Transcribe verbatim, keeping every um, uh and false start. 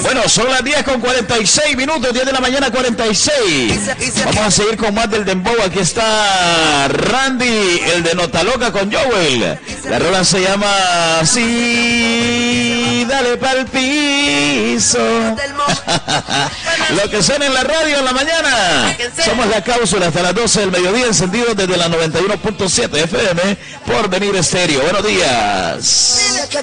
Bueno, son las diez con cuarenta y seis minutos, diez de la mañana, cuarenta y seis. Vamos a seguir con más del dembow. Aquí está Randy, el de Nota Loca con Joel. La rola se llama así, dale pa'l piso. Lo que suena en la radio en la mañana. Somos La Cápsula hasta las doce del mediodía, encendidos desde la noventa y uno punto siete F M por Venir Estéreo. Buenos días.